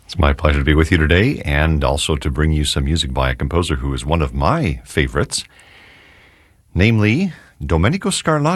It's my pleasure to be with you today and also to bring you some music by a composer who is one of my favorites, namely Domenico Scarlatti.